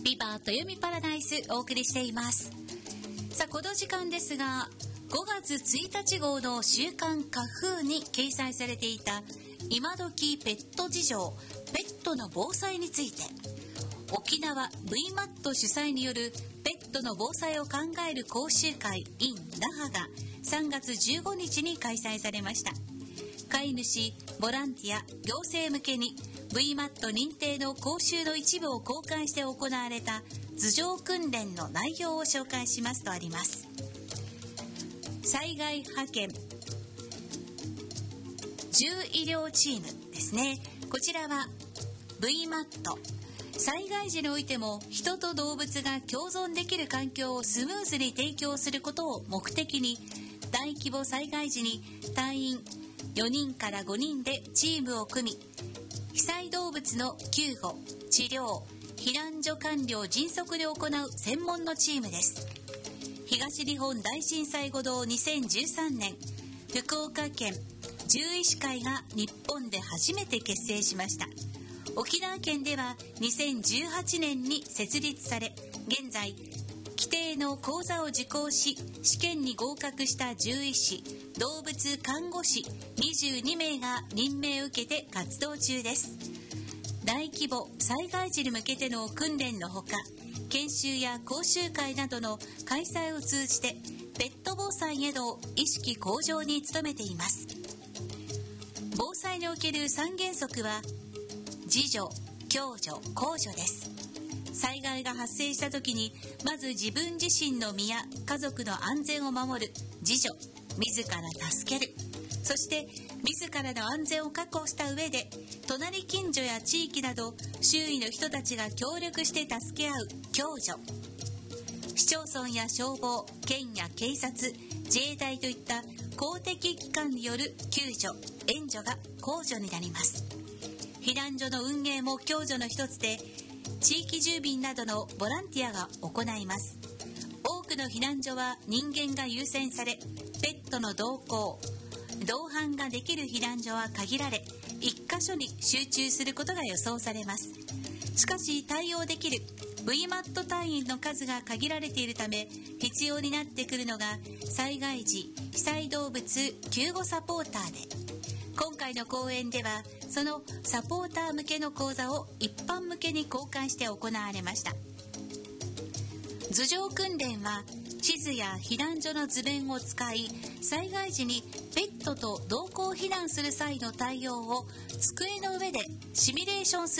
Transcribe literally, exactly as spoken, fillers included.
ビバ豊見パラダイスお送りしています。さあこの時間ですが、ごがつついたち号の週刊花風に掲載されていた今時ペット事情、ペットの防災について、沖縄 ブイマット 主催によるペットの防災を考える講習会 in 那覇がさんがつじゅうごにちに開催されました。飼い主、ボランティア、行政向けに ブイマット 認定の講習の一部を公開して行われた頭上訓練の内容を紹介しますとあります。災害派遣獣医療チームですね。こちらは ブイマット、災害時においても人と動物が共存できる環境をスムーズに提供することを目的に、大規模災害時に隊員よにんからごにんでチームを組み、被災動物の救護、治療、避難所完了を迅速に行う専門のチームです。東日本大震災後のにせんじゅうさんねん、福岡県獣医師会が日本で初めて結成しました。沖縄県ではにせんじゅうはちねんに設立され、現在規定の講座を受講し試験に合格した獣医師、動物看護師にじゅうにめいが任命を受けて活動中です。大規模災害時に向けての訓練のほか、研修や講習会などの開催を通じてペット防災への意識向上に努めています。防災における三原則は自助、共助、公助です。災害が発生した時にまず自分自身の身や家族の安全を守る自助、自ら助ける、そして自らの安全を確保した上で隣近所や地域など周囲の人たちが協力して助け合う共助、市町村や消防、県や警察、自衛隊といった公的機関による救助、援助が公助になります。避難所の運営も共助の一つで、地域住民などのボランティアが行います。多くの避難所は人間が優先され、ペットの同行、同伴ができる避難所は限られ、一箇所に集中することが予想されます。しかし対応できる ブイマット 隊員の数が限られているため、必要になってくるのが災害時被災動物救護サポーターで、今回の講演ではそのサポーター向けの講座を一般向けに公開して行われました。頭上訓練は地図や避難所の図面を使い、災害時にペットと同行避難する際の対応を机の上でシミュレーションする